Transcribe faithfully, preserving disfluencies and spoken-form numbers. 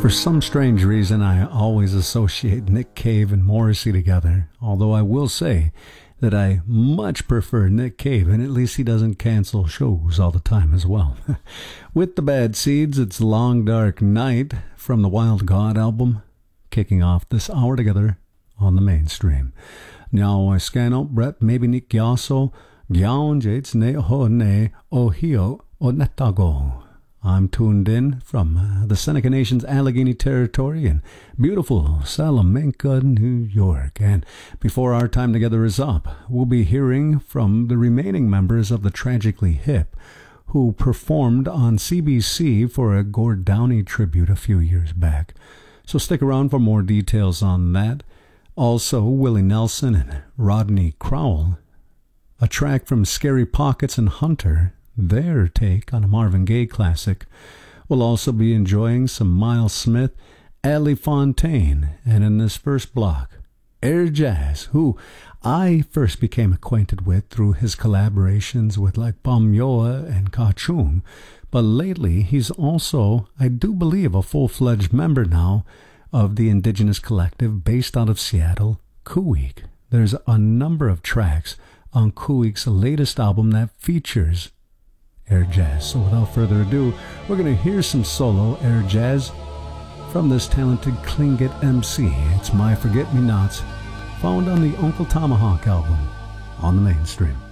For some strange reason, I always associate Nick Cave and Morrissey together, although I will say that I much prefer Nick Cave, and at least he doesn't cancel shows all the time as well. With the Bad Seeds, it's Long Dark Night from the Wild God album, kicking off this hour together on the mainstream. Now I scan out Brett maybe Nick Yaso, Gyaon Jates Ne Ho Ne Ohio Onetago. I'm tuned in from uh, the Seneca Nation's Allegheny Territory in beautiful Salamanca, New York. And before our time together is up, we'll be hearing from the remaining members of the Tragically Hip, who performed on C B C for a Gord Downie tribute a few years back. So stick around for more details on that. Also, Willie Nelson and Rodney Crowell, a track from Scary Pockets and Hunter, their take on a Marvin Gaye classic. We'll also be enjoying some Miles Smith, Ali Fontaine, and in this first block, Air Jazz, who I first became acquainted with through his collaborations with like Bam Yoa and Ka Chung, but lately he's also, I do believe, a full-fledged member now of the indigenous collective based out of Seattle, Kuweek. There's a number of tracks on Kuweek's latest album that features Air Jazz. So without further ado, we're going to hear some solo Air Jazz from this talented Tlingit M C. It's My Forget-Me-Nots, found on the Uncle Tomahawk album on the mainstream.